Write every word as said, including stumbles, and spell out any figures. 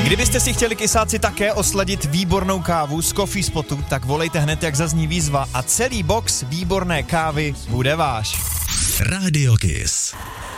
Kdybyste si chtěli kysáci také osladit výbornou kávu z Coffee Spotu, tak volejte hned, jak zazní výzva a celý box výborné kávy bude váš. Radio Kiss.